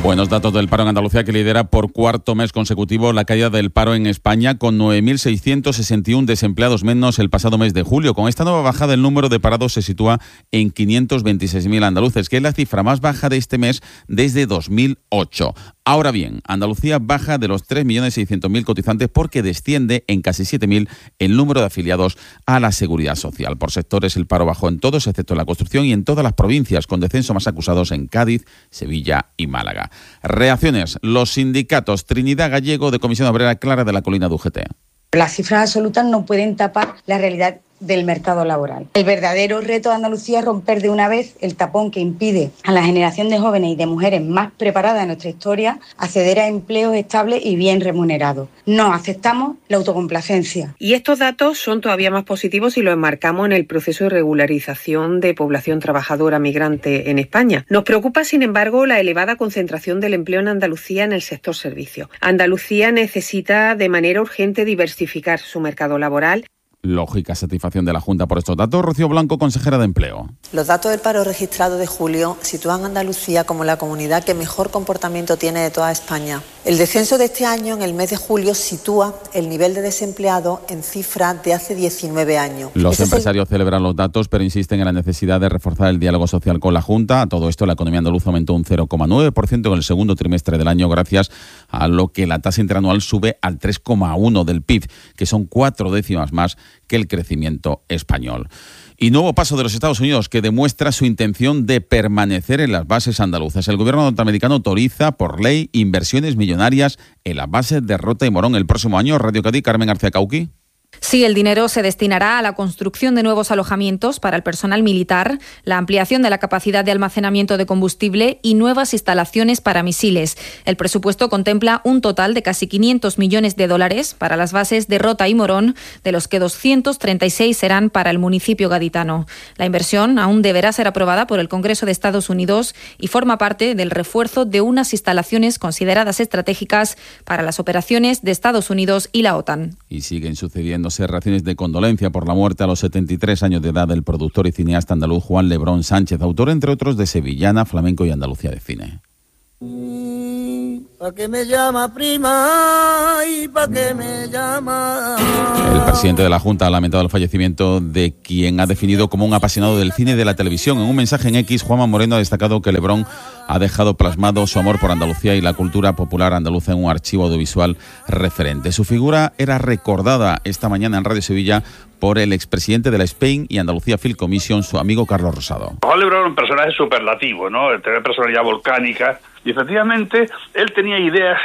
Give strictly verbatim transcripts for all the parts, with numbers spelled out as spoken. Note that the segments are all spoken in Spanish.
Buenos datos del paro en Andalucía, que lidera por cuarto mes consecutivo la caída del paro en España, con nueve mil seiscientos sesenta y uno desempleados menos el pasado mes de julio. Con esta nueva bajada, el número de parados se sitúa en quinientos veintiséis mil andaluces, que es la cifra más baja de este mes desde dos mil ocho. Ahora bien, Andalucía baja de los tres millones seiscientos mil cotizantes porque desciende en casi siete mil el número de afiliados a la Seguridad Social. Por sectores, el paro bajó en todos, excepto en la construcción y en todas las provincias, con descenso más acusados en Cádiz, Sevilla y Málaga. Reacciones. Los sindicatos. Trinidad Gallego, de Comisión Obrera, Clara de la Colina, de U G T. Las cifras absolutas no pueden tapar la realidad del mercado laboral. El verdadero reto de Andalucía es romper de una vez el tapón que impide a la generación de jóvenes y de mujeres más preparadas de nuestra historia acceder a empleos estables y bien remunerados. No aceptamos la autocomplacencia. Y estos datos son todavía más positivos si lo enmarcamos en el proceso de regularización de población trabajadora migrante en España. Nos preocupa, sin embargo, la elevada concentración del empleo en Andalucía en el sector servicios. Andalucía necesita de manera urgente diversificar su mercado laboral. Lógica satisfacción de la Junta por estos datos. Rocío Blanco, consejera de Empleo. Los datos del paro registrado de julio sitúan a Andalucía como la comunidad que mejor comportamiento tiene de toda España. El descenso de este año, en el mes de julio, sitúa el nivel de desempleado en cifras de hace diecinueve años. Los Ese empresarios es el... celebran los datos, pero insisten en la necesidad de reforzar el diálogo social con la Junta. A todo esto, la economía andaluza aumentó un cero coma nueve por ciento en el segundo trimestre del año, gracias a lo que la tasa interanual sube al tres coma uno del P I B, que son cuatro décimas más que el crecimiento español. Y nuevo paso de los Estados Unidos, que demuestra su intención de permanecer en las bases andaluzas. El gobierno norteamericano autoriza por ley inversiones millonarias en las bases de Rota y Morón el próximo año. Radio Cádiz, Carmen García Cauqui. Sí, el dinero se destinará a la construcción de nuevos alojamientos para el personal militar, la ampliación de la capacidad de almacenamiento de combustible y nuevas instalaciones para misiles. El presupuesto contempla un total de casi quinientos millones de dólares para las bases de Rota y Morón, de los que doscientos treinta y seis serán para el municipio gaditano. La inversión aún deberá ser aprobada por el Congreso de Estados Unidos y forma parte del refuerzo de unas instalaciones consideradas estratégicas para las operaciones de Estados Unidos y la OTAN. Y siguen sucediendo reacciones de condolencia por la muerte a los setenta y tres años de edad del productor y cineasta andaluz Juan Lebrón Sánchez, autor, entre otros, de Sevillana, Flamenco y Andalucía de cine. ¿Pa' qué me llama prima? ¿Y pa' qué me llama? El presidente de la Junta ha lamentado el fallecimiento de quien ha definido como un apasionado del cine y de la televisión. En un mensaje en X, Juanma Moreno ha destacado que Lebrón ha dejado plasmado su amor por Andalucía y la cultura popular andaluza en un archivo audiovisual referente. Su figura era recordada esta mañana en Radio Sevilla por el expresidente de la Spain y Andalucía Film Commission, su amigo Carlos Rosado. Juan Lebrón era un personaje superlativo, ¿no? Tenía personalidad volcánica y efectivamente él tenía ideas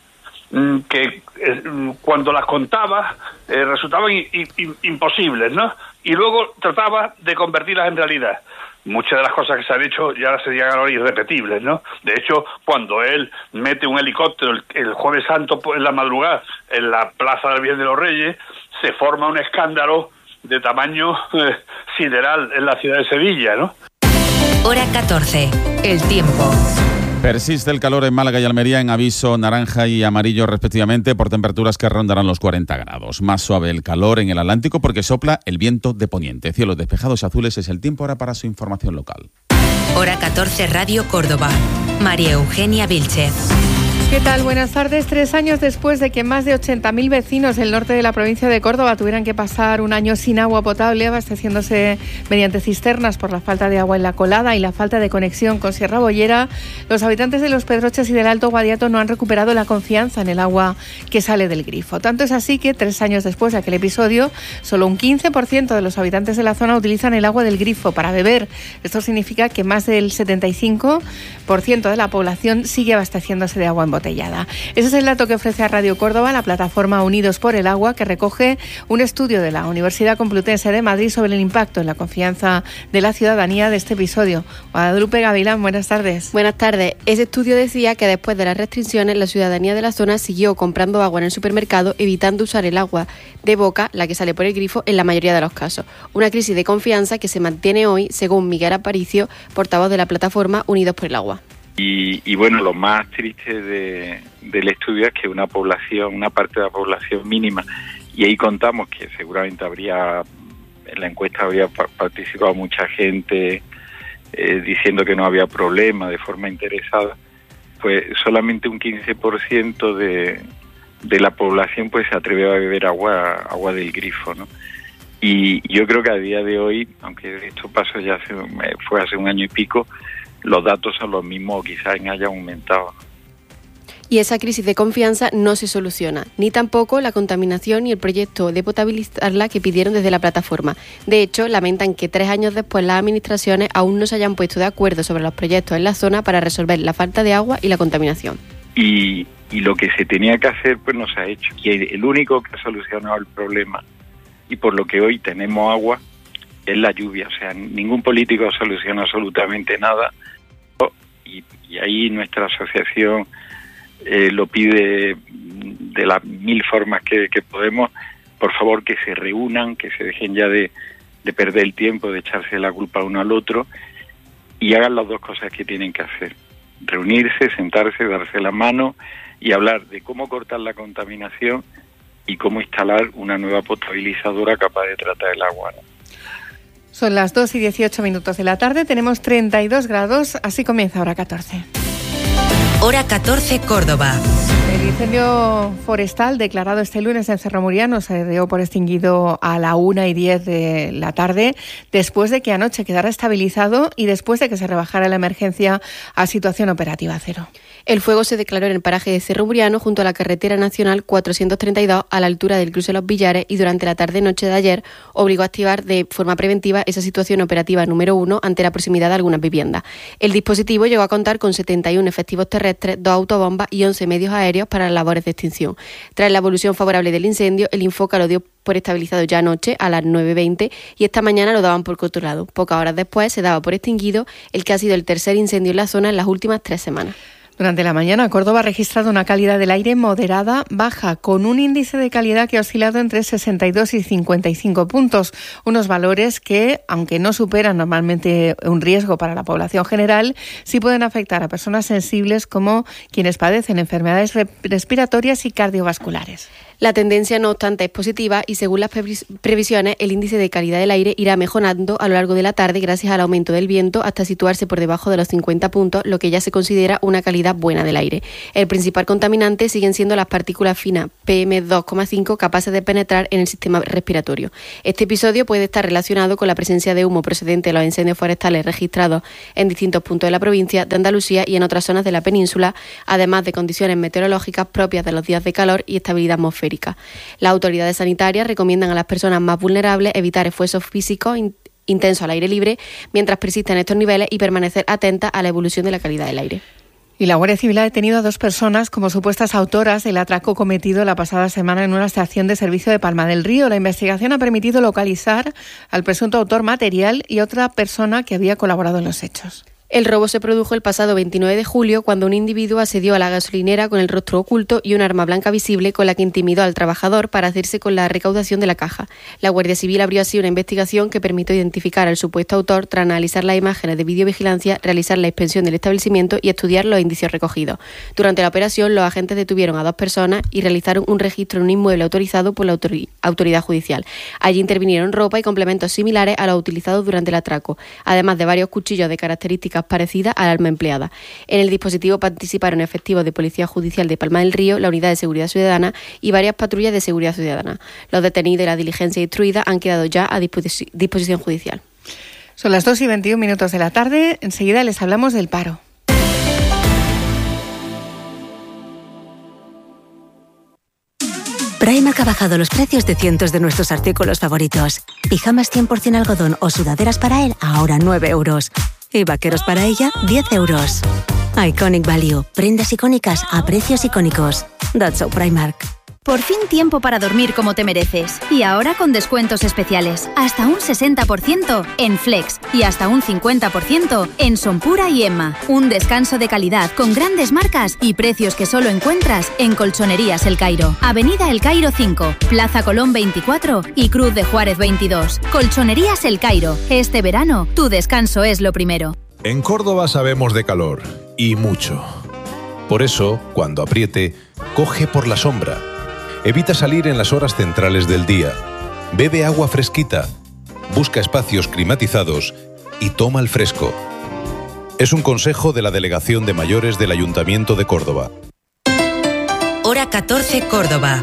mmm, que eh, cuando las contaba eh, resultaban i- i- imposibles, ¿no? Y luego trataba de convertirlas en realidad. Muchas de las cosas que se han hecho ya serían ahora irrepetibles, ¿no? De hecho, cuando él mete un helicóptero el, el Jueves Santo en la madrugada en la Plaza del Bien de los Reyes, se forma un escándalo de tamaño eh, sideral en la ciudad de Sevilla, ¿no? Hora catorce. El tiempo. Persiste el calor en Málaga y Almería en aviso naranja y amarillo respectivamente por temperaturas que rondarán los cuarenta grados. Más suave el calor en el Atlántico porque sopla el viento de poniente. Cielos despejados azules es el tiempo ahora para su información local. Hora catorce, Radio Córdoba. María Eugenia Vilchez. ¿Qué tal? Buenas tardes. Tres años después de que más de ochenta mil vecinos del norte de la provincia de Córdoba tuvieran que pasar un año sin agua potable, abasteciéndose mediante cisternas por la falta de agua en la colada y la falta de conexión con Sierra Bollera, los habitantes de Los Pedroches y del Alto Guadiato no han recuperado la confianza en el agua que sale del grifo. Tanto es así que tres años después de aquel episodio, solo un quince por ciento de los habitantes de la zona utilizan el agua del grifo para beber. Esto significa que más del setenta y cinco por ciento de la población sigue abasteciéndose de agua en botellada. Ese es el dato que ofrece a Radio Córdoba la plataforma Unidos por el Agua, que recoge un estudio de la Universidad Complutense de Madrid sobre el impacto en la confianza de la ciudadanía de este episodio. Guadalupe Gavilán, buenas tardes. Buenas tardes. Ese estudio decía que después de las restricciones, la ciudadanía de la zona siguió comprando agua en el supermercado, evitando usar el agua de boca, la que sale por el grifo, en la mayoría de los casos. Una crisis de confianza que se mantiene hoy, según Miguel Aparicio, portavoz de la plataforma Unidos por el Agua. Y, y bueno, lo más triste de, del estudio es que una población, una parte de la población mínima, y ahí contamos que seguramente habría, en la encuesta habría participado mucha gente eh, diciendo que no había problema de forma interesada, pues solamente un quince por ciento de, de la población pues se atreve a beber agua, agua del grifo, ¿no? Y yo creo que a día de hoy, aunque esto pasó ya hace, fue hace un año y pico, los datos son los mismos o quizás hayan aumentado. Y esa crisis de confianza no se soluciona, ni tampoco la contaminación y el proyecto de potabilizarla que pidieron desde la plataforma. De hecho, lamentan que tres años después las administraciones aún no se hayan puesto de acuerdo sobre los proyectos en la zona para resolver la falta de agua y la contaminación. Y, y lo que se tenía que hacer pues no se ha hecho. Y el único que ha solucionado el problema, y por lo que hoy tenemos agua, es la lluvia. O sea, ningún político soluciona absolutamente nada. Y, y ahí nuestra asociación eh, lo pide de las mil formas que, que podemos. Por favor, que se reúnan, que se dejen ya de, de perder el tiempo, de echarse la culpa uno al otro, y hagan las dos cosas que tienen que hacer. Reunirse, sentarse, darse la mano y hablar de cómo cortar la contaminación y cómo instalar una nueva potabilizadora capaz de tratar el agua, ¿no? Son las dos y dieciocho minutos de la tarde, tenemos treinta y dos grados, así comienza Hora catorce. Hora catorce, Córdoba. El incendio forestal declarado este lunes en Cerro Muriano se dio por extinguido a la una y diez de la tarde, después de que anoche quedara estabilizado y después de que se rebajara la emergencia a situación operativa cero. El fuego se declaró en el paraje de Cerro Muriano, junto a la carretera nacional cuatrocientos treinta y dos, a la altura del cruce de los Villares, y durante la tarde-noche de ayer obligó a activar de forma preventiva esa situación operativa número uno ante la proximidad de algunas viviendas. El dispositivo llegó a contar con setenta y uno efectivos terrestres, dos autobombas y once medios aéreos para las labores de extinción. Tras la evolución favorable del incendio, el Infoca lo dio por estabilizado ya anoche a las nueve veinte y esta mañana lo daban por controlado. Pocas horas después se daba por extinguido el que ha sido el tercer incendio en la zona en las últimas tres semanas. Durante la mañana, Córdoba ha registrado una calidad del aire moderada baja, con un índice de calidad que ha oscilado entre sesenta y dos y cincuenta y cinco puntos, unos valores que, aunque no superan normalmente un riesgo para la población general, sí pueden afectar a personas sensibles como quienes padecen enfermedades respiratorias y cardiovasculares. La tendencia, no obstante, es positiva y, según las previsiones, el índice de calidad del aire irá mejorando a lo largo de la tarde gracias al aumento del viento hasta situarse por debajo de los cincuenta puntos, lo que ya se considera una calidad buena del aire. El principal contaminante siguen siendo las partículas finas P M dos coma cinco capaces de penetrar en el sistema respiratorio. Este episodio puede estar relacionado con la presencia de humo procedente de los incendios forestales registrados en distintos puntos de la provincia de Andalucía y en otras zonas de la península, además de condiciones meteorológicas propias de los días de calor y estabilidad atmosférica. Las autoridades sanitarias recomiendan a las personas más vulnerables evitar esfuerzos físicos in- intensos al aire libre mientras persisten estos niveles y permanecer atentas a la evolución de la calidad del aire. Y la Guardia Civil ha detenido a dos personas como supuestas autoras del atraco cometido la pasada semana en una estación de servicio de Palma del Río. La investigación ha permitido localizar al presunto autor material y otra persona que había colaborado en los hechos. El robo se produjo el pasado veintinueve de julio, cuando un individuo asedió a la gasolinera con el rostro oculto y un arma blanca visible con la que intimidó al trabajador para hacerse con la recaudación de la caja. La Guardia Civil abrió así una investigación que permitió identificar al supuesto autor tras analizar las imágenes de videovigilancia, realizar la inspección del establecimiento y estudiar los indicios recogidos. Durante la operación, los agentes detuvieron a dos personas y realizaron un registro en un inmueble autorizado por la autori- autoridad judicial. Allí intervinieron ropa y complementos similares a los utilizados durante el atraco, además de varios cuchillos de características parecidas al arma empleada. En el dispositivo participaron efectivos de Policía Judicial de Palma del Río, la Unidad de Seguridad Ciudadana y varias patrullas de seguridad ciudadana. Los detenidos y la diligencia instruida han quedado ya a disposi- disposición judicial. Son las dos y veintiún minutos de la tarde. Enseguida les hablamos del paro. Primark ha bajado los precios de cientos de nuestros artículos favoritos. Pijamas cien por ciento algodón o sudaderas para él, ahora nueve euros. Y vaqueros para ella, diez euros. Iconic Value. Prendas icónicas a precios icónicos. That's so Primark. Por fin tiempo para dormir como te mereces. Y ahora con descuentos especiales. Hasta un sesenta por ciento en Flex y hasta un cincuenta por ciento en Sonpura y Emma. Un descanso de calidad con grandes marcas y precios que solo encuentras en Colchonerías El Cairo. Avenida El Cairo cinco, Plaza Colón veinticuatro y Cruz de Juárez veintidós. Colchonerías El Cairo. Este verano, tu descanso es lo primero. En Córdoba sabemos de calor, y mucho. Por eso, cuando apriete, coge por la sombra. Evita salir en las horas centrales del día. Bebe agua fresquita. Busca espacios climatizados y toma el fresco. Es un consejo de la Delegación de Mayores del Ayuntamiento de Córdoba. Hora catorce, Córdoba.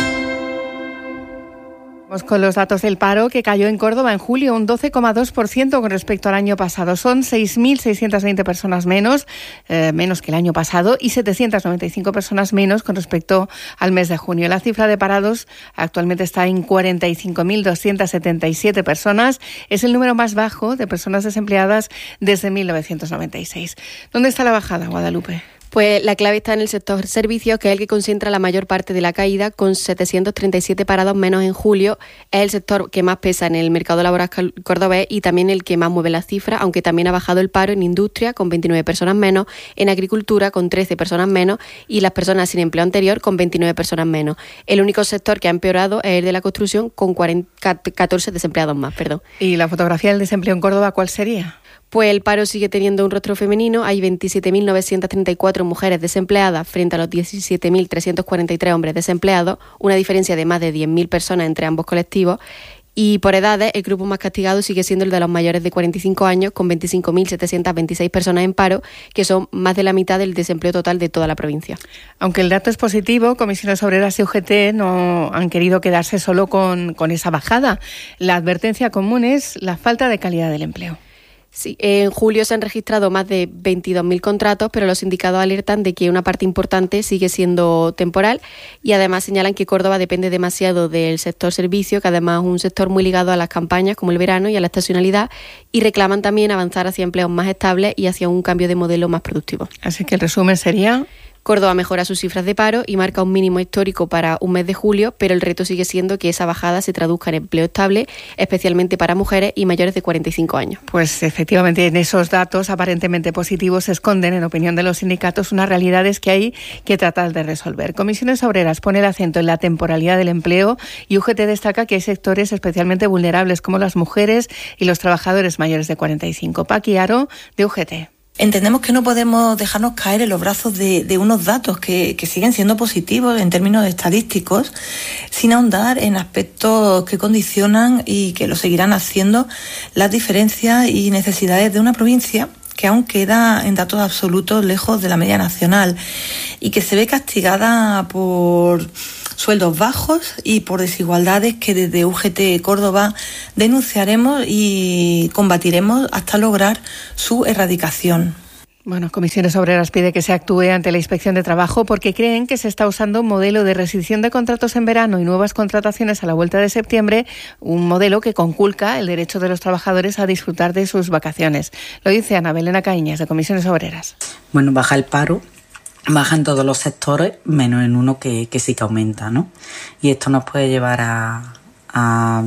Con los datos del paro, que cayó en Córdoba en julio un doce coma dos por ciento con respecto al año pasado. Son seis mil seiscientas veinte personas menos, eh, menos que el año pasado, y setecientas noventa y cinco personas menos con respecto al mes de junio. La cifra de parados actualmente está en cuarenta y cinco mil doscientas setenta y siete personas. Es el número más bajo de personas desempleadas desde mil novecientos noventa y seis. ¿Dónde está la bajada, Guadalupe? Pues la clave está en el sector servicios, que es el que concentra la mayor parte de la caída, con setecientos treinta y siete parados menos en julio. Es el sector que más pesa en el mercado laboral cordobés y también el que más mueve las cifras, aunque también ha bajado el paro en industria, con veintinueve personas menos, en agricultura, con trece personas menos, y las personas sin empleo anterior, con veintinueve personas menos. El único sector que ha empeorado es el de la construcción, con catorce desempleados más. Perdón. ¿Y la fotografía del desempleo en Córdoba cuál sería? Pues el paro sigue teniendo un rostro femenino. Hay veintisiete mil novecientas treinta y cuatro mujeres desempleadas frente a los diecisiete mil trescientos cuarenta y tres hombres desempleados, una diferencia de más de diez mil personas entre ambos colectivos. Y por edades, el grupo más castigado sigue siendo el de los mayores de cuarenta y cinco años, con veinticinco mil setecientas veintiséis personas en paro, que son más de la mitad del desempleo total de toda la provincia. Aunque el dato es positivo, Comisiones Obreras y U G T no han querido quedarse solo con, con esa bajada. La advertencia común es la falta de calidad del empleo. Sí, en julio se han registrado más de veintidós mil contratos, pero los sindicatos alertan de que una parte importante sigue siendo temporal y además señalan que Córdoba depende demasiado del sector servicio, que además es un sector muy ligado a las campañas como el verano y a la estacionalidad, y reclaman también avanzar hacia empleos más estables y hacia un cambio de modelo más productivo. Así que el resumen sería: Córdoba mejora sus cifras de paro y marca un mínimo histórico para un mes de julio, pero el reto sigue siendo que esa bajada se traduzca en empleo estable, especialmente para mujeres y mayores de cuarenta y cinco años. Pues efectivamente, en esos datos aparentemente positivos se esconden, en opinión de los sindicatos, unas realidades que hay que tratar de resolver. Comisiones Obreras pone el acento en la temporalidad del empleo y U G T destaca que hay sectores especialmente vulnerables como las mujeres y los trabajadores mayores de cuarenta y cinco. Paqui Aro, de U G T. Entendemos que no podemos dejarnos caer en los brazos de, de unos datos que, que siguen siendo positivos en términos estadísticos, sin ahondar en aspectos que condicionan y que lo seguirán haciendo las diferencias y necesidades de una provincia que aún queda en datos absolutos lejos de la media nacional y que se ve castigada por sueldos bajos y por desigualdades que desde U G T Córdoba denunciaremos y combatiremos hasta lograr su erradicación. Bueno, Comisiones Obreras pide que se actúe ante la Inspección de Trabajo porque creen que se está usando un modelo de rescisión de contratos en verano y nuevas contrataciones a la vuelta de septiembre, un modelo que conculca el derecho de los trabajadores a disfrutar de sus vacaciones. Lo dice Ana Belén Caíñas, de Comisiones Obreras. Bueno, baja el paro. Baja en todos los sectores, menos en uno que, que sí que aumenta, ¿no? Y esto nos puede llevar a, a,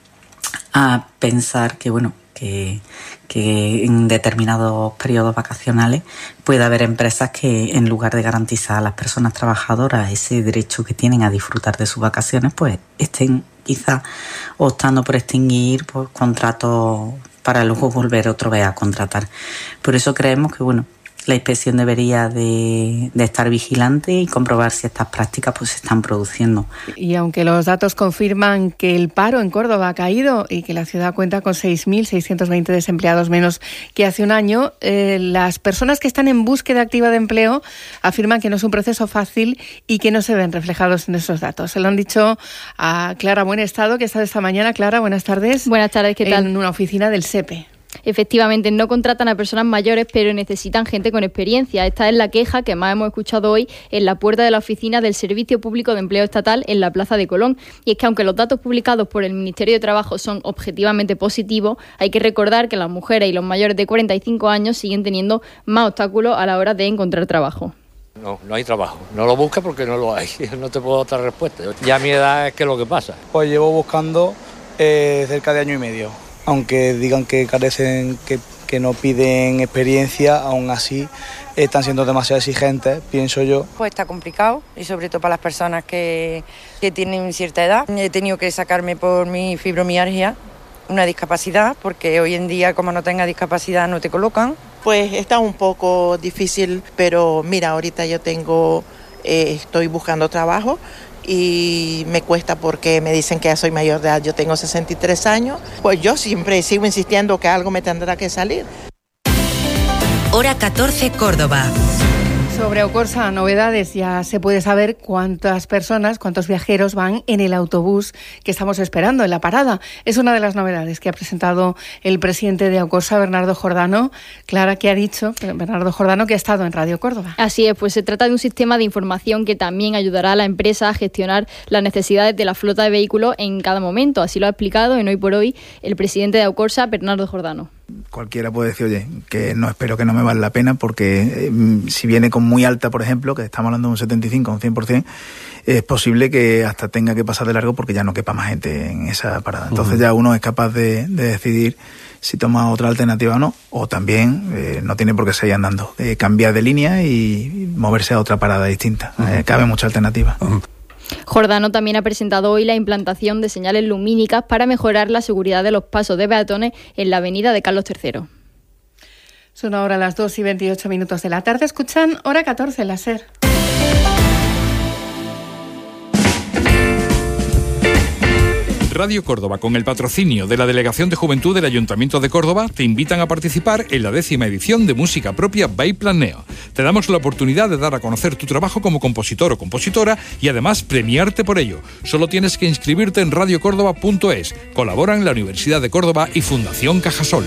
a pensar que, bueno, que, que en determinados periodos vacacionales puede haber empresas que, en lugar de garantizar a las personas trabajadoras ese derecho que tienen a disfrutar de sus vacaciones, pues estén quizás optando por extinguir pues, contratos para luego volver otra vez a contratar. Por eso creemos que, bueno, la inspección debería de, de estar vigilante y comprobar si estas prácticas pues se están produciendo. Y aunque los datos confirman que el paro en Córdoba ha caído y que la ciudad cuenta con seis mil seiscientos veinte desempleados menos que hace un año, eh, las personas que están en búsqueda activa de empleo afirman que no es un proceso fácil y que no se ven reflejados en esos datos. Se lo han dicho a Clara Buenestado, que está esta mañana. Clara, buenas tardes. Buenas tardes, ¿qué tal? En una oficina del S E P E. Efectivamente, no contratan a personas mayores, pero necesitan gente con experiencia. Esta es la queja que más hemos escuchado hoy en la puerta de la oficina del Servicio Público de Empleo Estatal en la Plaza de Colón. Y es que aunque los datos publicados por el Ministerio de Trabajo son objetivamente positivos, hay que recordar que las mujeres y los mayores de cuarenta y cinco años siguen teniendo más obstáculos a la hora de encontrar trabajo. No, no hay trabajo. No lo busques porque no lo hay. No te puedo dar otra respuesta. Ya a mi edad es que es lo que pasa. Pues llevo buscando eh, cerca de año y medio. Aunque digan que carecen, que, que no piden experiencia, aún así están siendo demasiado exigentes, pienso yo. Pues está complicado y sobre todo para las personas que, que tienen cierta edad. He tenido que sacarme por mi fibromialgia una discapacidad, porque hoy en día como no tengas discapacidad no te colocan. Pues está un poco difícil, pero mira, ahorita yo tengo, eh, estoy buscando trabajo. Y me cuesta porque me dicen que ya soy mayor de edad, yo tengo sesenta y tres años, pues yo siempre sigo insistiendo que algo me tendrá que salir. Hora catorce, Córdoba. Sobre Ocorsa, novedades. Ya se puede saber cuántas personas, cuántos viajeros van en el autobús que estamos esperando en la parada. Es una de las novedades que ha presentado el presidente de Ocorsa, Bernardo Jordano. Clara, ¿qué ha dicho Bernardo Jordano, que ha estado en Radio Córdoba? Así es, pues se trata de un sistema de información que también ayudará a la empresa a gestionar las necesidades de la flota de vehículos en cada momento. Así lo ha explicado en Hoy por Hoy el presidente de Ocorsa, Bernardo Jordano. Cualquiera puede decir, oye, que no espero que no me vale la pena porque eh, si viene con muy alta, por ejemplo, que estamos hablando de un setenta y cinco o un cien por ciento, es posible que hasta tenga que pasar de largo porque ya no quepa más gente en esa parada. Entonces uh-huh. ya uno es capaz de, de decidir si toma otra alternativa o no, o también eh, no tiene por qué seguir andando, eh, cambiar de línea y moverse a otra parada distinta. Uh-huh. Eh, cabe mucha alternativa. Uh-huh. Jordano también ha presentado hoy la implantación de señales lumínicas para mejorar la seguridad de los pasos de peatones en la avenida de Carlos tercero. Son ahora las dos y veintiocho minutos de la tarde. Escuchan Hora catorce, la SER. Radio Córdoba, con el patrocinio de la Delegación de Juventud del Ayuntamiento de Córdoba, te invitan a participar en la décima edición de Música Propia by Planeo. Te damos la oportunidad de dar a conocer tu trabajo como compositor o compositora y además premiarte por ello. Solo tienes que inscribirte en radio córdoba punto es. Colaboran la Universidad de Córdoba y Fundación Cajasol.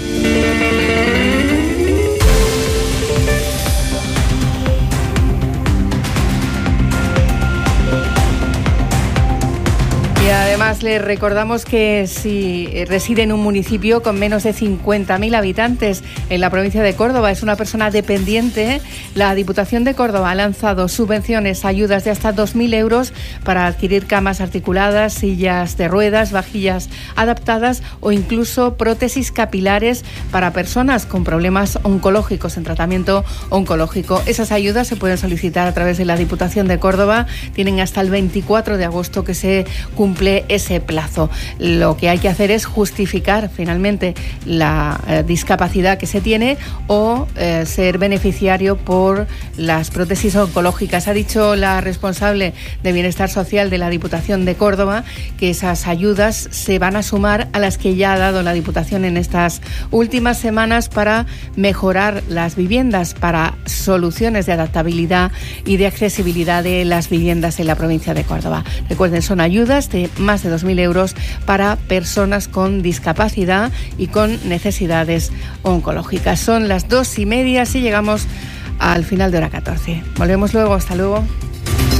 Y además les recordamos que si reside en un municipio con menos de cincuenta mil habitantes en la provincia de Córdoba, es una persona dependiente, la Diputación de Córdoba ha lanzado subvenciones, ayudas de hasta dos mil euros para adquirir camas articuladas, sillas de ruedas, vajillas adaptadas o incluso prótesis capilares para personas con problemas oncológicos, en tratamiento oncológico. Esas ayudas se pueden solicitar a través de la Diputación de Córdoba, tienen hasta el veinticuatro de agosto que se cumple ese plazo. Lo que hay que hacer es justificar finalmente la eh, discapacidad que se tiene o eh, ser beneficiario por las prótesis oncológicas. Ha dicho la responsable de Bienestar Social de la Diputación de Córdoba que esas ayudas se van a sumar a las que ya ha dado la Diputación en estas últimas semanas para mejorar las viviendas, para soluciones de adaptabilidad y de accesibilidad de las viviendas en la provincia de Córdoba. Recuerden, son ayudas de más de dos mil euros para personas con discapacidad y con necesidades oncológicas. Son las dos y media y llegamos al final de Hora catorce. Volvemos luego. Hasta luego.